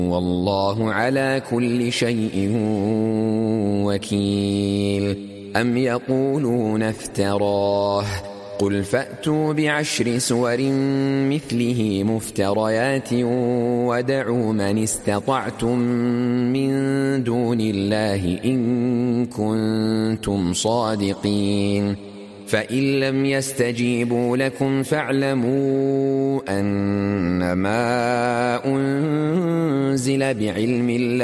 والله على كل شيء وكيل. أم يقولون افتراه قل فأتوا ب10 سور مثله مفتريات ودعوا من استطعتم من دون الله إن كنتم صادقين. فإن لم يستجيبوا لكم فاعلموا أنما أنزل بعلم الله